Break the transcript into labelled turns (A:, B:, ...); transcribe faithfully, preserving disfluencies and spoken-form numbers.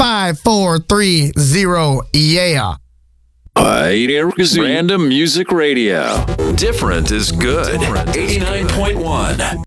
A: five, four, three, zero, yeah.
B: Random Music Radio. Different is good. eighty-nine point one.